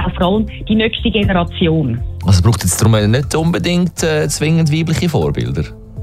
auch vor allem die nächste Generation. Also braucht es darum nicht unbedingt zwingend weibliche Vorbilder?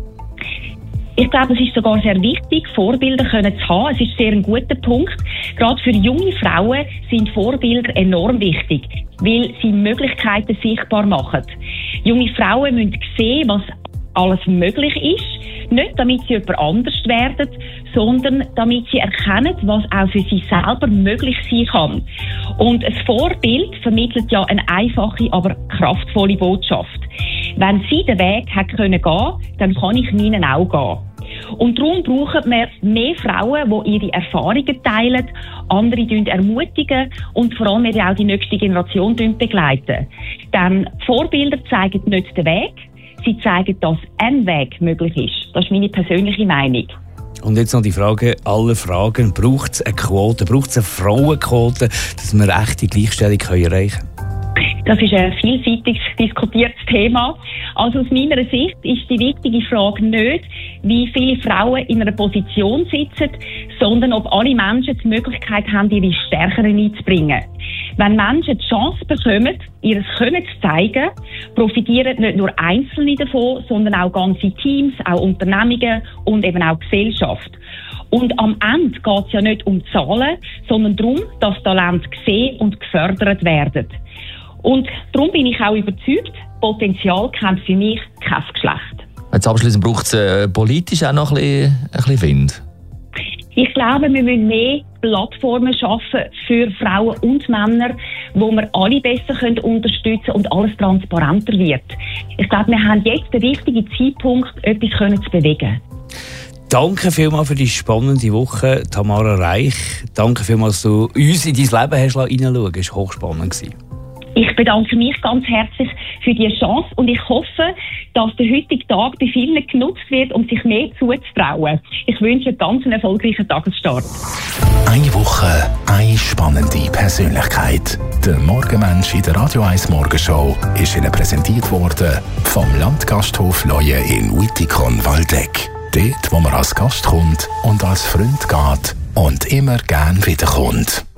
Ich glaube, es ist sogar sehr wichtig, Vorbilder können zu haben. Es ist sehr ein guter Punkt. Gerade für junge Frauen sind Vorbilder enorm wichtig, weil sie Möglichkeiten sichtbar machen. Junge Frauen müssen sehen, was alles möglich ist. Nicht, damit sie jemand anders werden, sondern damit sie erkennen, was auch für sie selber möglich sein kann. Und ein Vorbild vermittelt ja eine einfache, aber kraftvolle Botschaft. Wenn sie den Weg hat können gehen, dann kann ich meinen auch gehen. Und darum brauchen wir mehr Frauen, die ihre Erfahrungen teilen, andere ermutigen und vor allem auch die nächste Generation begleiten. Denn Vorbilder zeigen nicht den Weg, sie zeigen, dass ein Weg möglich ist. Das ist meine persönliche Meinung. Und jetzt noch die Frage aller Fragen. Braucht es eine Quote, braucht es eine Frauenquote, dass wir echte Gleichstellung erreichen können? Das ist ein vielseitig diskutiertes Thema. Also aus meiner Sicht ist die wichtige Frage nicht, wie viele Frauen in einer Position sitzen, sondern ob alle Menschen die Möglichkeit haben, ihre Stärken einzubringen. Wenn Menschen die Chance bekommen, ihr Können zu zeigen, profitieren nicht nur Einzelne davon, sondern auch ganze Teams, auch Unternehmungen und eben auch Gesellschaft. Und am Ende geht es ja nicht um Zahlen, sondern darum, dass Talente gesehen und gefördert werden. Und darum bin ich auch überzeugt, Potenzial kennt für mich kein Geschlecht. Jetzt abschließend braucht es politisch auch noch ein bisschen Wind. Ich glaube, wir müssen mehr Plattformen schaffen für Frauen und Männer, wo wir alle besser unterstützen können und alles transparenter wird. Ich glaube, wir haben jetzt den richtigen Zeitpunkt, etwas zu bewegen. Danke vielmals für die spannende Woche, Tamara Reich. Danke vielmals, dass du uns in dein Leben hast hineinschauen. Es war hochspannend. Ich bedanke mich ganz herzlich für diese Chance und ich hoffe, dass der heutige Tag bei vielen genutzt wird, um sich mehr zuzutrauen. Ich wünsche einen ganz erfolgreichen Tagesstart. Eine Woche, eine spannende Persönlichkeit. Der Morgenmensch in der Radio 1 Morgenshow ist Ihnen präsentiert worden vom Landgasthof Leue in Wittikon-Waldeck. Dort, wo man als Gast kommt und als Freund geht und immer gern wiederkommt.